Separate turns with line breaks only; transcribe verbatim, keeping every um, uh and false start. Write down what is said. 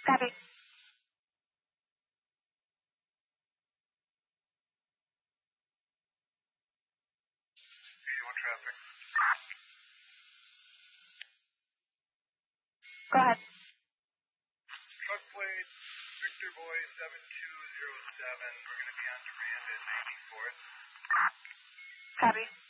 Copy.
eighty-one traffic.
Go ahead.
Truck plate, Victor Boy seven two zero seven. We're going to be on Durand at ninety-fourth.
Copy.